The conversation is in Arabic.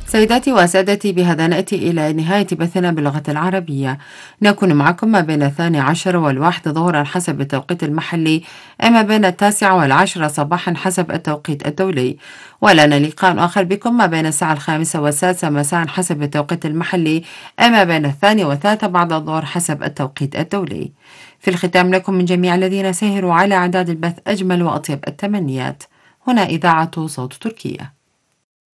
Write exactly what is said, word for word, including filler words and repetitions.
سيداتي وسادتي، بهذا نأتي إلى نهاية بثنا باللغة العربية. نكون معكم ما بين الثاني عشر والواحد ظهرا حسب التوقيت المحلي، أما بين التاسعة والعاشرة صباحا حسب التوقيت الدولي. ولنا لقاء آخر بكم ما بين الساعة الخامسة والسادسة مساء حسب التوقيت المحلي، أما بين الثاني والثالثة بعد الظهر حسب التوقيت الدولي. في الختام لكم من جميع الذين ساهروا على إعداد البث أجمل وأطيب التمنيات. هنا إذاعة صوت تركيا.